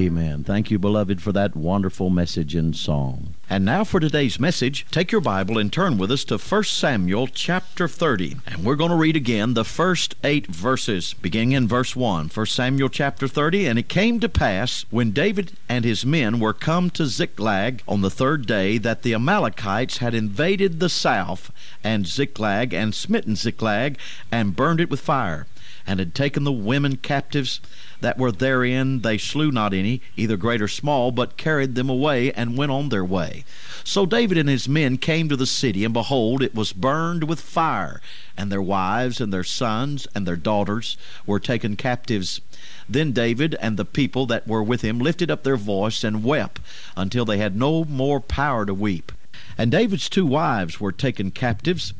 Amen. Thank you, beloved, for that wonderful message and song. And now for today's message, take your Bible and turn with us to 1 Samuel chapter 30. And we're going to read again the first 8 verses, beginning in verse 1. 1 Samuel chapter 30, And it came to pass, when David and his men were come to Ziklag on the 3rd day, that the Amalekites had invaded the south and Ziklag, and smitten Ziklag, and burned it with fire, and had taken the women captives that were therein. They slew not any, either great or small, but carried them away, and went on their way. So David and his men came to the city, and behold, it was burned with fire, and their wives and their sons and their daughters were taken captives. Then David and the people that were with him lifted up their voice and wept until they had no more power to weep. And David's 2 wives were taken captives,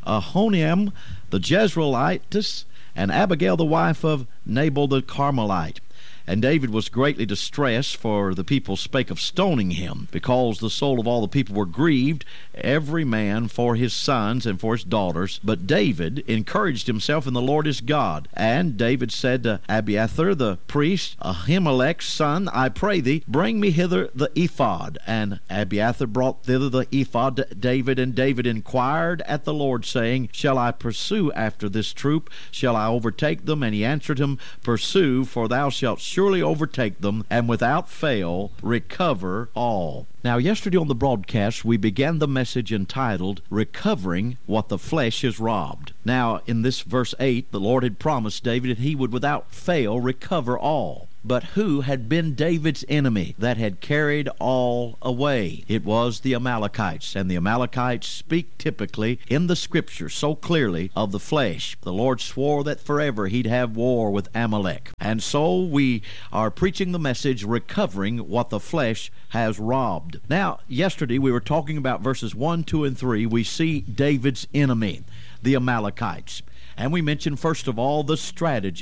Ahinoam the Jezreelitess, and Abigail the wife of Nabal the Carmelite. And David was greatly distressed, for the people spake of stoning him, because the soul of all the people were grieved, every man for his sons and for his daughters. But David encouraged himself in the Lord his God. And David said to Abiathar the priest, Ahimelech's son, I pray thee, bring me hither the ephod. And Abiathar brought thither the ephod to David, and David inquired at the Lord, saying, Shall I pursue after this troop? Shall I overtake them? And he answered him, Pursue, for thou shalt surely overtake them, and without fail recover all. Now, yesterday on the broadcast, we began the message entitled, Recovering What the Flesh is Robbed. Now, in this verse 8, the Lord had promised David that he would without fail recover all. But who had been David's enemy that had carried all away? It was the Amalekites, and the Amalekites speak typically in the Scripture so clearly of the flesh. The Lord swore that forever he'd have war with Amalek. And so we are preaching the message, Recovering What the Flesh has Robbed. Now, yesterday we were talking about verses 1, 2, and 3. We see David's enemy, the Amalekites. And we mentioned, first of all, the strategy